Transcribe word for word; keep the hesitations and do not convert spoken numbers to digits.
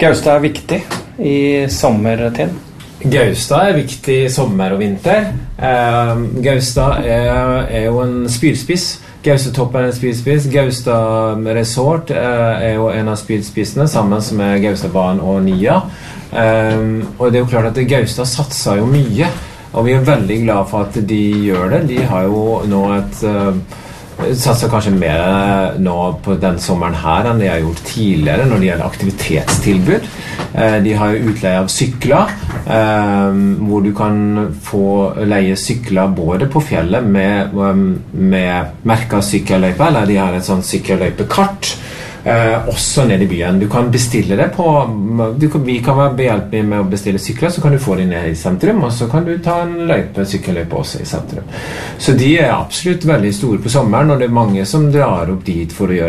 Gaustad er viktig i sommertid. Gaustad er viktig i sommer og vinter. Eh, Gaustad er, er jo en spydspiss. Gaustatoppen er en spydspiss. Gaustad Resort eh, er jo en av spydspissene, sammen med Gaustadbanen og Nia. Eh, og det er jo klart at Gaustad satser jo mye, og vi er veldig glad for at de gjør det. De har jo nå et... Eh, satser kanskje mer nå på den sommeren her enn de har gjort tidligere når det gjelder aktivitetstilbud. De har jo utleie av sykler, hvor du kan få leie sykler både på fjellet med, med merket sykkelløype, eller de har et sånt sykkelløypekart, Eh, også ned i byen. Du kan bestille det på du kan, vi kan være behjelpelige med å bestille sykler, så kan du få det ned i sentrum, og så kan du ta en løype, sykkelløype også i sentrum. Så de er absolutt veldig store på sommeren, og det er mange som drar opp dit for å gjøre